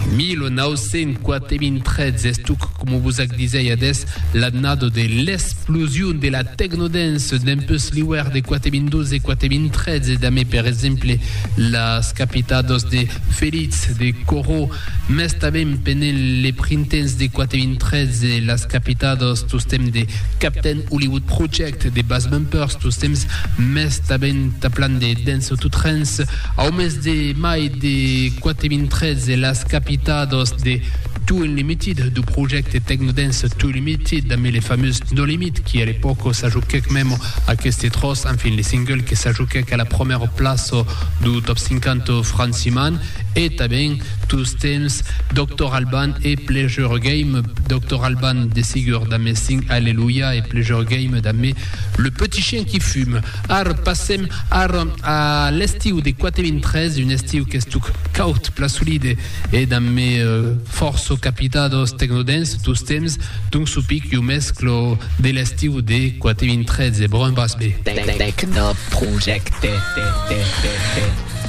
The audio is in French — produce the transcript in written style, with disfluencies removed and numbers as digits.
1943 estuc, como vous disait ades, l'annado de l'explosion de la technodance d'un peu sliwer de 42 et 43 dame per exemple las capitados de Félix de Coro mes tabem penen les printens de 43 et las capitados tous temps de Captain Hollywood Project de Bass Bumpers tous temps mes taben taplan de Dance to Trance au mes de mai de 43 et las capitados de Too Unlimited du projet Technodance Too Limited dame les fameuses No Limit qui à l'époque s'ajoutaient même à Kestetros, enfin les singles qui s'ajoutaient à la première place du top 50 franciman et taben tous temps Dr. Alban et Pleasure Game. Dr. Alban de Sigur dame Sing Alléluia et Pleasure Game dame Le Petit Chien qui Fume. Ar passem à l'estiu de 43, une estiu que est caut plasulide et dame force capitados Technodance tous temps donc supic io mesclo de l'estiu de 43 Brun Bass B. Techno Project.